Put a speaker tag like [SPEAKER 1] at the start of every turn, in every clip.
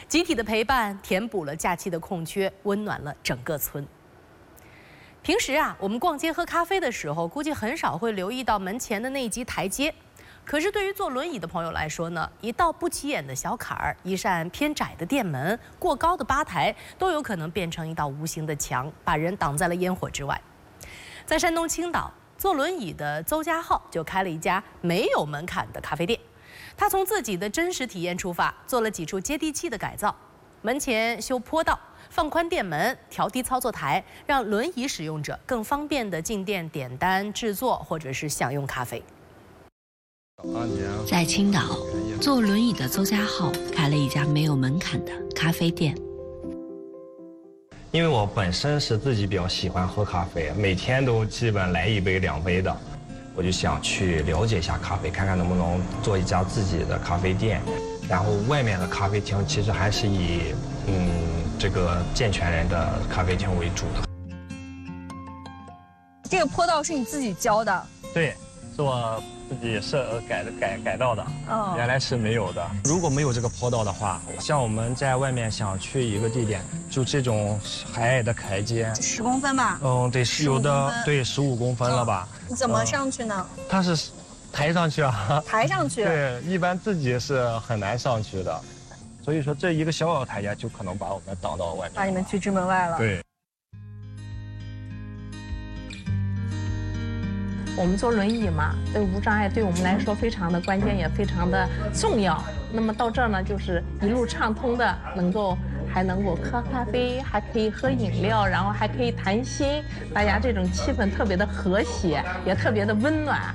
[SPEAKER 1] 集体的陪伴填补了假期的空缺，温暖了整个村。平时啊，我们逛街喝咖啡的时候，估计很少会留意到门前的那一级台阶。可是对于坐轮椅的朋友来说呢，一道不起眼的小坎儿，一扇偏窄的店门，过高的吧台，都有可能变成一道无形的墙，把人挡在了烟火之外。在山东青岛，坐轮椅的邹家浩就开了一家没有门槛的咖啡店。他从自己的真实体验出发，做了几处接地气的改造，门前修坡道，放宽店门，调低操作台，让轮椅使用者更方便地进店点单、制作或者是享用咖啡。
[SPEAKER 2] 在青岛，坐轮椅的邹家浩开了一家没有门槛的咖啡店。
[SPEAKER 3] 因为我本身是自己比较喜欢喝咖啡，每天都基本来1杯2杯的，我就想去了解一下咖啡，看看能不能做一家自己的咖啡店。然后外面的咖啡厅其实还是以这个健全人的咖啡厅为主的。
[SPEAKER 4] 这个坡道是你自己教的？
[SPEAKER 3] 对，是我自己改造的，原来是没有的。如果没有这个坡道的话，像我们在外面想去一个地点，就这种矮矮的台阶
[SPEAKER 4] ，10公分吧？
[SPEAKER 3] 对，是有的，对，15公分了吧？
[SPEAKER 4] 你怎么上去呢？
[SPEAKER 3] 它是抬上去啊，
[SPEAKER 4] 抬上去。
[SPEAKER 3] 对，一般自己是很难上去的，所以说这一个小小台阶就可能把我们挡到外面，
[SPEAKER 4] 把你们拒之门外了。
[SPEAKER 3] 对。
[SPEAKER 5] 我们坐轮椅嘛，这个无障碍对我们来说非常的关键，也非常的重要。那么到这儿呢，就是一路畅通的，还能够喝咖啡，还可以喝饮料，然后还可以谈心，大家这种气氛特别的和谐，也特别的温暖。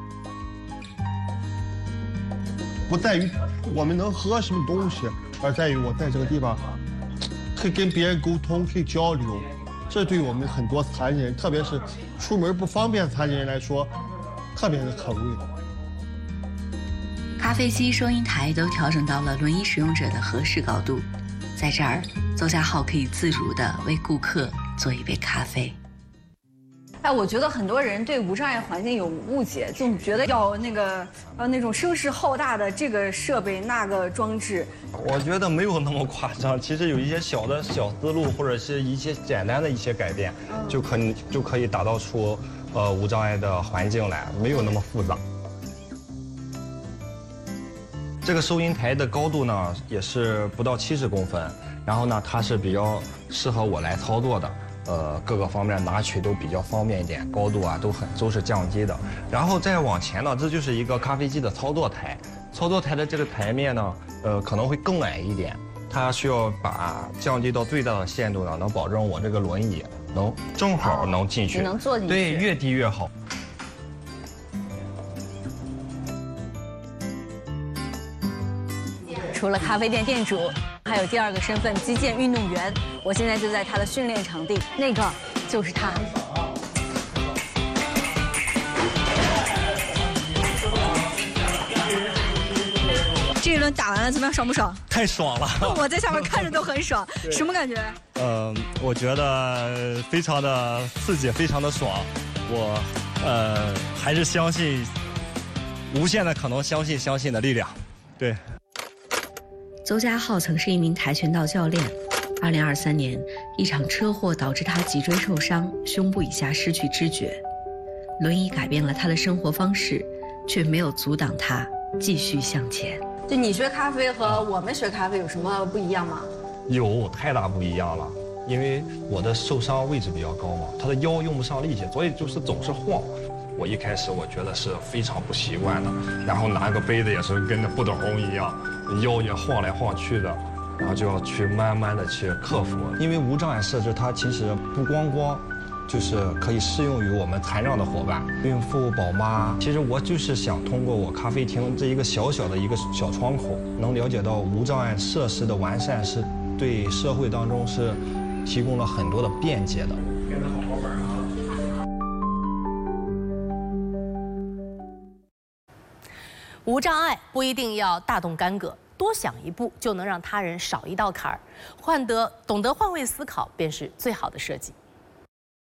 [SPEAKER 6] 不在于我们能喝什么东西，而在于我在这个地方可以跟别人沟通，可以交流。这对我们很多残疾人，特别是出门不方便的残疾人来说，特别的可贵。
[SPEAKER 2] 咖啡机、收银台都调整到了轮椅使用者的合适高度，在这儿，邹家浩可以自如地为顾客做一杯咖啡。
[SPEAKER 4] 哎，我觉得很多人对无障碍环境有误解，就觉得要那种声势浩大的这个设备那个装置。
[SPEAKER 3] 我觉得没有那么夸张，其实有一些小思路，或者是一些简单的一些改变，就可以打造出无障碍的环境来，没有那么复杂。这个收银台的高度呢，也是不到70公分，然后呢，它是比较适合我来操作的。各个方面拿取都比较方便一点，高度啊都是降低的。然后再往前呢，这就是一个咖啡机的操作台。操作台的这个台面呢，可能会更矮一点，它需要把降低到最大的限度呢，能保证我这个轮椅正好能进去，
[SPEAKER 4] 能坐进去。
[SPEAKER 3] 对，越低越好。
[SPEAKER 4] 除了咖啡店店主，还有第2个身份——击剑运动员。我现在就在他的训练场地，那个就是他。这一轮打完了，怎么样？爽不爽？
[SPEAKER 3] 太爽了！
[SPEAKER 4] 我在下面看着都很爽，什么感觉？
[SPEAKER 3] 我觉得非常的刺激，非常的爽。我还是相信无限的可能，相信的力量。对。
[SPEAKER 2] 邹家浩曾是一名跆拳道教练，2023年一场车祸导致他脊椎受伤，胸部以下失去知觉。轮椅改变了他的生活方式，却没有阻挡他继续向前。
[SPEAKER 4] 就你学咖啡和我们学咖啡有什么不一样吗？
[SPEAKER 3] 有，太大不一样了。因为我的受伤位置比较高嘛，他的腰用不上力气，所以就是总是晃。我一开始我觉得是非常不习惯的，然后拿个杯子也是跟那不倒翁一样，腰也晃来晃去的，然后就要去慢慢的去克服。因为无障碍设置它其实不光就是可以适用于我们残障的伙伴、孕妇、宝妈。其实我就是想通过我咖啡厅这一个小小的一个小窗口，能了解到无障碍设施的完善是对社会当中是提供了很多的便捷的。
[SPEAKER 1] 无障碍不一定要大动干戈，多想一步就能让他人少一道坎儿，懂得换位思考便是最好的设计。